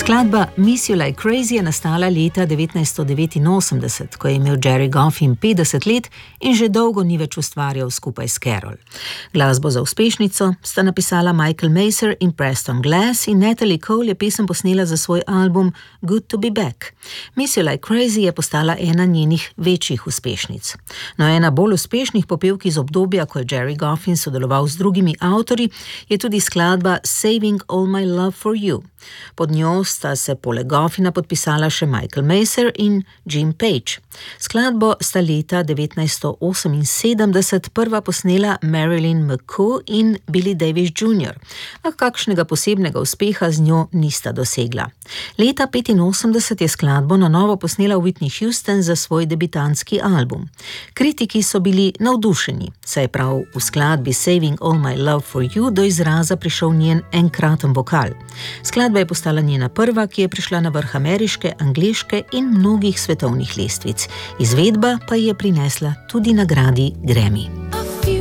Skladba Miss You Like Crazy je nastala leta 1989, ko je imel Gerry Goffin 50 let in že dolgo ni več ustvarjal skupaj s Carol. Glasbo za uspešnico sta napisala Michael Maser in Preston Glass in Natalie Cole je pesem posnela za svoj album Good to be Back. Miss You Like Crazy je postala ena njenih večjih uspešnic. No, ena bolj uspešnih popevk iz obdobja, ko je Gerry Goffin sodeloval z drugimi avtorji, je tudi skladba Saving All My Love for You. Pod njo sta se poleg Goffina podpisala še Michael Maser in Jim Page. Skladbo sta leta 1978 prva posnela Marilyn McCoo in Billy Davis Jr., a kakšnega posebnega uspeha z njo nista dosegla. Leta 1985 je skladbo na novo posnela Whitney Houston za svoj debitantski album. Kritiki so bili navdušeni, saj je prav v skladbi Saving All My Love for You do izraza prišel njen enkraten vokal. Skladba je postala njena prva, ki je prišla na vrh ameriške, angleške in mnogih svetovnih lestvic. Izvedba pa je prinesla tudi nagradi Grammy.